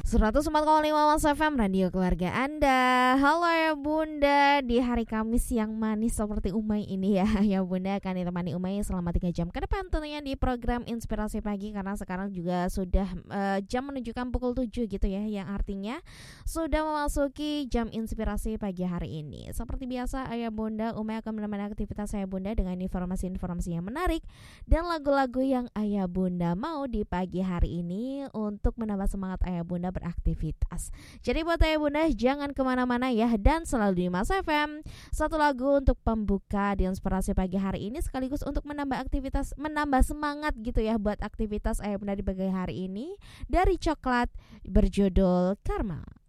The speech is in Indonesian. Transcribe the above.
104,5 Mas FM Radio keluarga Anda. Halo ya Bunda, di hari Kamis yang manis seperti Umay ini ya. Ya Bunda akan ditemani Umay selama 3 jam ke depan tentunya di program Inspirasi Pagi. Karena sekarang juga sudah jam menunjukkan pukul 7 gitu ya, yang artinya sudah memasuki jam Inspirasi Pagi hari ini. Seperti biasa Ayah Bunda, Umay akan menemani aktivitas Ayah Bunda dengan informasi-informasi yang menarik dan lagu-lagu yang Ayah Bunda mau di pagi hari ini untuk menambah semangat Ayah Bunda beraktivitas. Jadi buat Ayah Bunda jangan kemana-mana ya, dan selalu di Mas FM. Satu lagu untuk pembuka di Inspirasi Pagi hari ini sekaligus untuk menambah aktivitas, menambah semangat gitu ya buat aktivitas Ayah Bunda di pagi hari ini, dari Coklat berjudul Karma.